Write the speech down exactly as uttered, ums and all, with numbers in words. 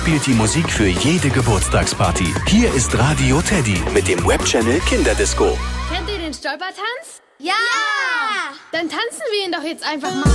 spielt die Musik für jede Geburtstagsparty. Hier ist Radio Teddy mit dem Webchannel Kinderdisco. Kennt ihr den Stolpertanz? Ja! Dann tanzen wir ihn doch jetzt einfach mal.